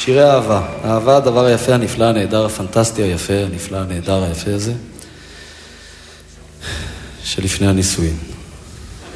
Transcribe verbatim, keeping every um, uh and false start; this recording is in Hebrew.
שירי אהבה. אהבה, הדבר היפה, הנפלא, הנהדר, הפנטסטי, היפה, הנפלא, הנהדר, היפה הזה, שלפני הנישואים.